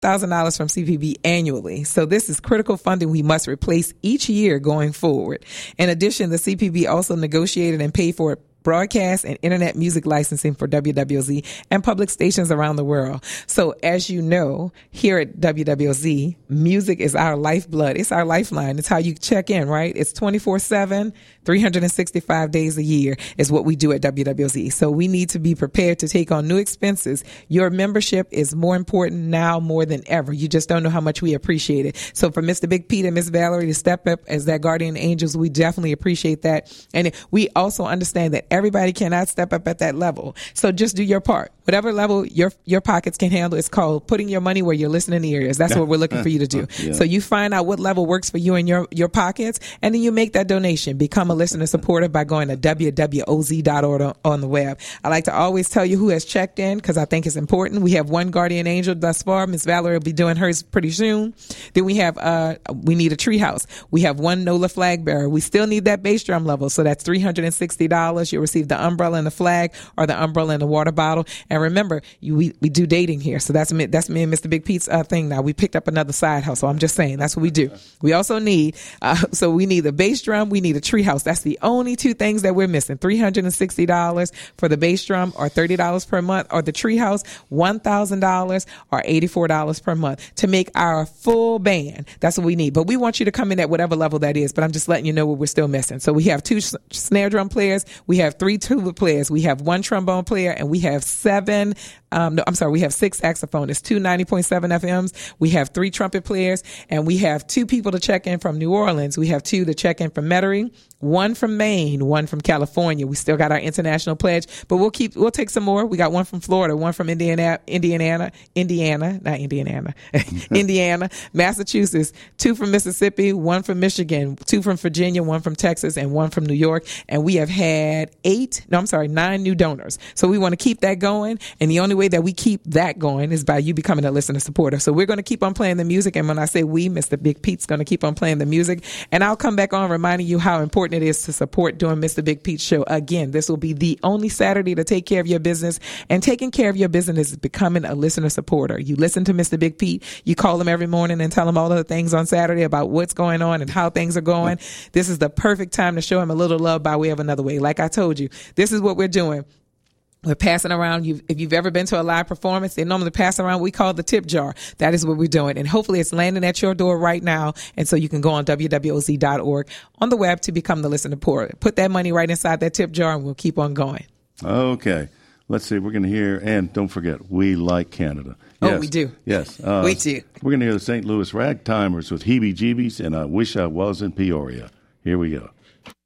$1,000 from CPB annually. So this is critical funding we must replace each year going forward. In addition, the CPB also negotiated and paid for broadcast and internet music licensing for WWOZ and public stations around the world. So as you know, here at WWOZ, music is our lifeblood. It's our lifeline. It's how you check in, right? It's 24/7, 365 days a year is what we do at WWOZ. So we need to be prepared to take on new expenses. Your membership is more important now more than ever. You just don't know how much we appreciate it. So for Mr. Big Pete and Miss Valerie to step up as that guardian angels, we definitely appreciate that. And we also understand that everybody cannot step up at that level. So just do your part. Whatever level your pockets can handle, it's called putting your money where your listening ears. That's what we're looking for you to do. Yeah. So you find out what level works for you and your pockets, and then you make that donation. Become a listener supporter by going to wwoz.org on the web. I like to always tell you who has checked in because I think it's important. We have one guardian angel thus far. Miss Valerie will be doing hers pretty soon. Then we have we need a treehouse. We have one NOLA flag bearer. We still need that bass drum level, so that's $360. You'll receive the umbrella and the flag, or the umbrella and the water bottle. And remember, we do dating here, so that's me and Mr. Big Pete's thing now. We picked up another side hustle. I'm just saying that's what we do. We also need we need the bass drum. We need a treehouse. That's the only two things that we're missing. $360 for the bass drum, or $30 per month, or the treehouse, $1,000 or $84 per month to make our full band. That's what we need. But we want you to come in at whatever level that is. But I'm just letting you know what we're still missing. So we have 2 snare drum players. We have 3 tuba players. We have 1 trombone player, and we have 6 saxophonists, 2 90.7 FMs. We have 3 trumpet players, and we have 2 people to check in from New Orleans. We have 2 to check in from Metairie, 1 from Maine, 1 from California. We still got our international pledge, but we'll take some more. We got 1 from Florida, 1 from Indiana, Massachusetts, 2 from Mississippi, 1 from Michigan, 2 from Virginia, 1 from Texas, and 1 from New York. And we have had 9 new donors. So we want to keep that going. And the only way that we keep that going is by you becoming a listener supporter. So we're going to keep on playing the music. And when I say we, Mr. Big Pete's going to keep on playing the music. And I'll come back on reminding you how important it is to support doing Mr. Big Pete's show. Again, this will be the only Saturday to take care of your business. And taking care of your business is becoming a listener supporter. You listen to Mr. Big Pete. You call him every morning and tell him all of the things on Saturday about what's going on and how things are going. This is the perfect time to show him a little love by way of another way. Like I told you, this is what we're doing. We're passing around. If you've ever been to a live performance, they normally pass around what we call the tip jar. That is what we're doing. And hopefully it's landing at your door right now. And so you can go on wwoz.org on the web to become the listener supporter. Put that money right inside that tip jar, and we'll keep on going. Okay. Let's see. We're going to hear, and don't forget, we like Canada. Yes. Oh, we do. Yes. We do. We're going to hear the St. Louis Ragtimers with Heebie Jeebies and I Wish I Was in Peoria. Here we go.